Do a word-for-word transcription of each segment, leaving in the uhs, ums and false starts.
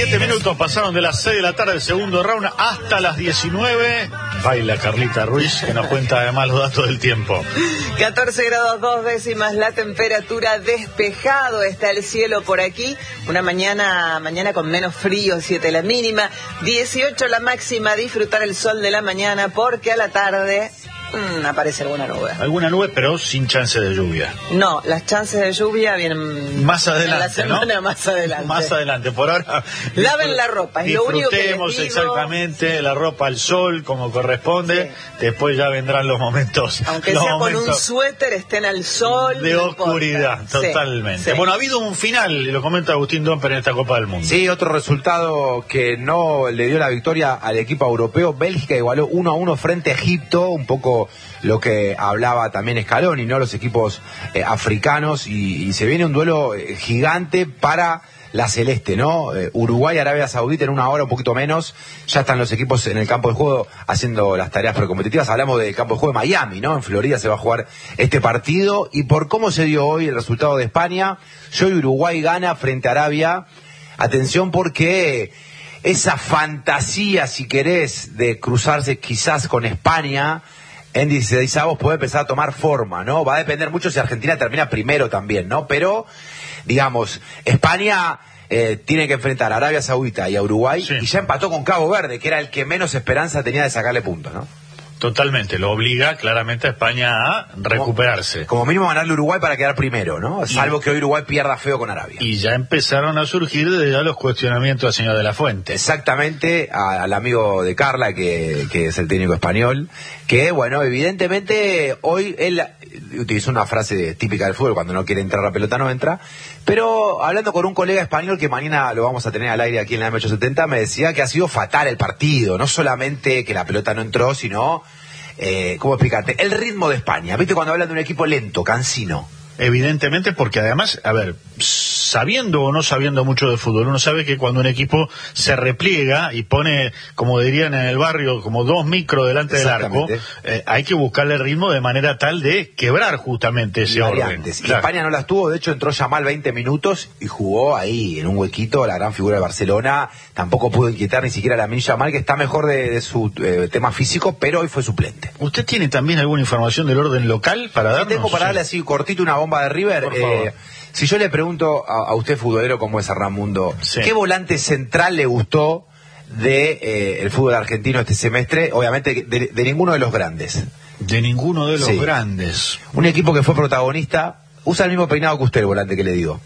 Siete minutos pasaron de las seis de la tarde del segundo round hasta las diecinueve. Baila Carlita Ruiz, que nos cuenta además los datos del tiempo. catorce grados dos décimas la temperatura, despejado está el cielo por aquí. Una mañana mañana con menos frío, siete la mínima, dieciocho la máxima. Disfrutar el sol de la mañana porque a la tarde mmm, aparece alguna nube. Alguna nube, pero sin chance de lluvia. No, las chances de lluvia vienen más adelante, en la semana, ¿no? Más adelante. Más adelante, por ahora. Laven la ropa, es lo único que les digo. Exactamente, la ropa al sol, como corresponde. Sí. Después ya vendrán los momentos. Aunque los sea momentos con un suéter, estén al sol. De no oscuridad, importa. totalmente. Sí, sí. Bueno, ha habido un final, lo comenta Agustín Domper en esta Copa del Mundo. Sí, otro resultado que no le dio la victoria al equipo europeo. Bélgica igualó uno a uno frente a Egipto, un poco lo que hablaba también Scaloni, ¿no? Los equipos eh, africanos, y, y se viene un duelo eh, gigante para la celeste, ¿no? Eh, Uruguay, Arabia Saudita en una hora, un poquito menos. Ya están los equipos en el campo de juego haciendo las tareas precompetitivas. Hablamos del campo de juego de Miami, ¿no? En Florida se va a jugar este partido. Y por cómo se dio hoy el resultado de España, yo y Uruguay gana frente a Arabia. Atención, porque esa fantasía, si querés, de cruzarse quizás con España en dieciseisavos puede empezar a tomar forma, ¿no? Va a depender mucho si Argentina termina primero también, ¿no? Pero, digamos, España eh, tiene que enfrentar a Arabia Saudita y a Uruguay, sí. Y ya empató con Cabo Verde, que era el que menos esperanza tenía de sacarle puntos, ¿no? Totalmente, lo obliga claramente a España a recuperarse. Como, como mínimo ganarle a Uruguay para quedar primero, ¿no? Salvo y, que hoy Uruguay pierda feo con Arabia. Y ya empezaron a surgir desde ya los cuestionamientos al señor de la Fuente. Exactamente, a, al amigo de Carla, que, que es el técnico español, que, bueno, evidentemente hoy él utilizó una frase típica del fútbol: cuando no quiere entrar la pelota no entra. Pero hablando con un colega español que mañana lo vamos a tener al aire aquí en la M ochocientos setenta, me decía que ha sido fatal el partido. No solamente que la pelota no entró, sino, eh, ¿cómo explicarte? El ritmo de España. ¿Viste cuando hablan de un equipo lento, cansino? Evidentemente, porque además, a ver, sabiendo o no sabiendo mucho de fútbol, uno sabe que cuando un equipo se repliega y pone, como dirían en el barrio, como dos micros delante del arco, eh, hay que buscarle ritmo de manera tal de quebrar justamente ese orden. Y claro. España no las tuvo, de hecho entró Yamal veinte minutos y jugó ahí en un huequito, la gran figura de Barcelona. Tampoco pudo inquietar ni siquiera a Lamine Yamal, que está mejor de, de su eh, tema físico, pero hoy fue suplente. ¿Usted tiene también alguna información del orden local para darnos? Tengo para darle así cortito una bomba de River. Eh, si yo le pregunto a, a usted, futbolero como es Arramundo, sí. ¿Qué volante central le gustó de eh, el fútbol argentino este semestre? Obviamente de, de ninguno de los grandes. De ninguno de los sí. grandes. Un equipo que fue protagonista, usa el mismo peinado que usted, el volante que le digo.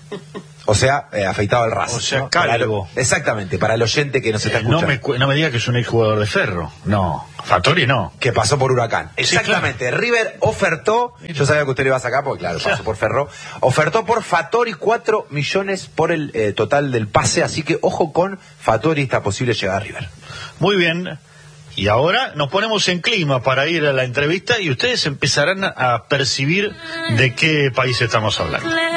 O sea, eh, afeitado al ras. O sea, ¿no? calvo. Lo, exactamente, para el oyente que nos está eh, escuchando. No me, no me diga que es un exjugador de Ferro. No, Fattori no. Que pasó por Huracán. Exactamente. Sí, claro. River ofertó, yo sabía que usted le iba a sacar, porque claro, pasó por Ferro. Ofertó por Fattori cuatro millones por el eh, total del pase, así que ojo con Fattori, está posible llegar a River. Muy bien. Y ahora nos ponemos en clima para ir a la entrevista y ustedes empezarán a percibir de qué país estamos hablando.